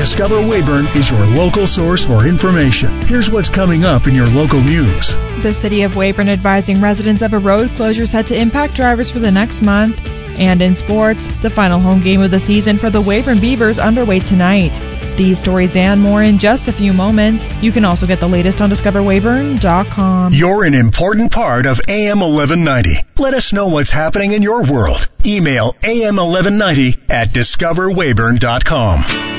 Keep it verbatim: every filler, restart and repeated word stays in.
Discover Weyburn is your local source for information. Here's what's coming up in your local news. The City of Weyburn advising residents of a road closure set to impact drivers for the next month. And in sports, the final home game of the season for the Weyburn Beavers underway tonight. These stories and more in just a few moments. You can also get the latest on discover weyburn dot com. You're an important part of A M eleven ninety. Let us know what's happening in your world. Email A M eleven ninety at discover weyburn dot com.